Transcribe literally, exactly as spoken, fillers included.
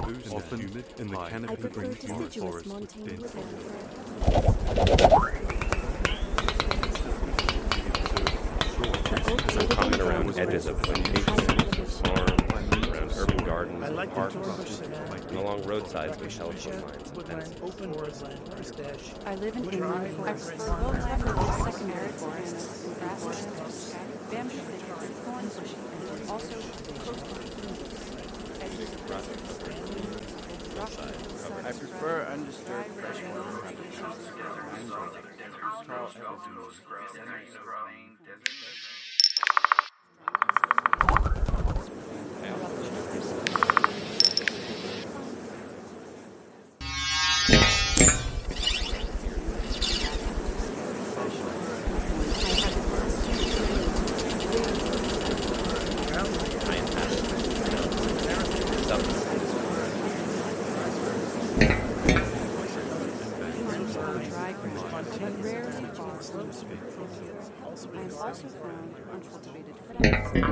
often in the I canopy prefer green humid deciduous forest with montane dense woodland. I'm common around edges of plantations, farms, around urban gardens I and like the parks, Dornbush sedan. and along roadsides with telephone lines and Woodland, fences. open woodland, mustache. I live in Woodland, inland forest. forests. I prefer low secondary forests, grasslands, bamboo thickets, thorn bushes, and also coastal edges of I prefer undisturbed freshwater habitats. Tall evergreens, semi-evergreen deserts. dry grass, but rarely falls. I am also found on cultivated